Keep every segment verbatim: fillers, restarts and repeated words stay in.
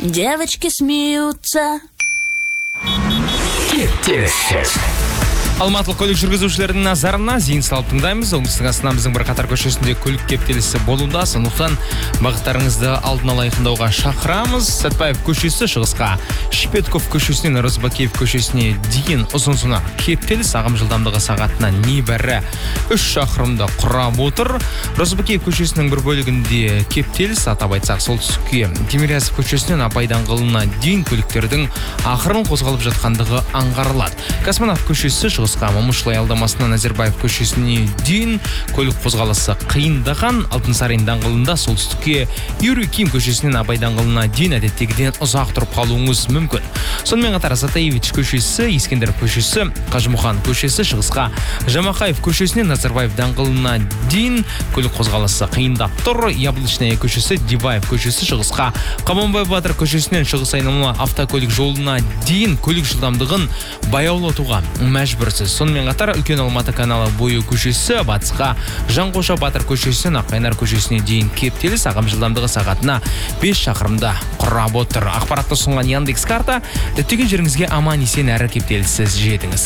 Девочки смеются. Кептеліссіз. Алматылық көлік жүргізушілердің назарына зейін салып тыңдаймыз. Оңтүстік астанамыздың біздің бірқатар көшесінде көлік кептелісі болуда. Сондықтан бағыттарыңызды алдын ала айқындауға шақырамыз. Сәтпаев көшесі шығысқа, Шепетков көшесінен Розыбакиев көшесіне дейін ұзын-сонар кептеліс ағым жылдамдығы сағатына небәрі үш шақырымды құрап отыр. Розыбакиев көшесінің бір бөлігінде кептеліс, атап айтсақ солтүстікке Тимирязев көшесінен Абай даңғылына дейін көліктердің ақырын қозғалып жатқандығы аңғарылады. Космонавт көшесі шығысқа, Момышұлы аялдамасынан Назарбаев көшесіне дейін көлік қозғалысы қиындаған. Алтынсарин даңғылында солтүстікке Юрий Ким көшесінен Абай даңғылына дейін әдеттегіден ұзақ тұрып қалуыңыз мүмкін. Сонымен қатар Затаевич көшесі, Ескендер көшесі, Қажымұхан көшесі шығысқа, Жамақаев көшесінен Назарбаев даңғылына дейін көлік қозғалысы қиындап тұр. Яблочная көшесі, Диваев көшесі шығысқа, Қабанбай Батыр көшесінен шығыс айналма автокөлік жолына дейін көлік жылдамдығын баяулатуға мәжбүрсіз. Сонымен қатар Үлкен Алматы каналы бойы көшесі, батысқа Жанқоша Батыр көшесінен Аққайнар көшесіне дейін кептеліс ағым жылдамдығы сағатына бес шақырымда құрап отыр. Ақпаратты ұсынған Яндекс карта, діттеген жеріңізге аман есен әрі кептеліссіз жетіңіз.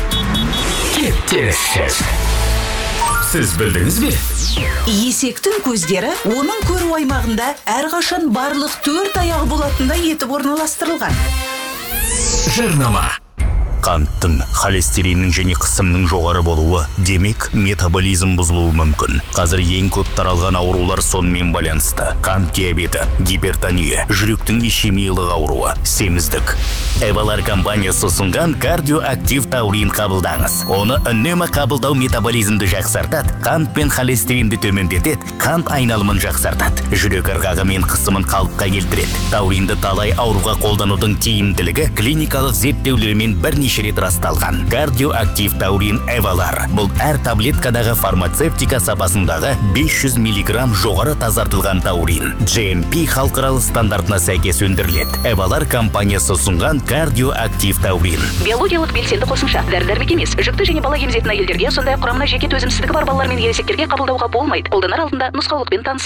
Кептеліссіз. Сіз білдіңіз бе? Есектің көздері оның көру аймағында әрқашан барлық төрт аяғы болатындай етіп орналастырылған. Жарнама. Қанттың, холестериннің және қысымның жоғары болуы, демек метаболизм бұзылуы мүмкін. Қазір ең көп таралған аурулар сонымен байланысты. Қант диабеті, гипертония, жүректің ишемиялық ауруы, семіздік. Эвалар компаниясы ұсынған кардиоактив таурин қабылдаңыз. Оны үнемі қабылдау метаболизмді жақсартады, қант пен холестеринді төмендетеді, қант айналымын жақсартады, жүрек ырғағы мен қысымын қалыпқа келтіреді. Тауринді талай ауруға қолданудың тиімділігі клиникалық зерттеулермен бірнеше рет расталған. Кардиоактив таурин Эвалар. Бұл әр таблеткадағы фармацевтика сапасындағы бес жүз миллиграмм жоғары тазартылған таурин. джи эм пи халықаралық стандартына сәйкес өндіріледі. Эвалар компаниясы ұсынған кардиоактив таурин. Биологиялық белсенді қосымша, дәрі-дәрмек емес, жүкті және бала емізетін әйелдерге, сондай құрамына жеке төзімсіздігі бар балалар мен ересектерге қабылдауға болмайды. Қолданар алдында нұсқаулықпен таныс.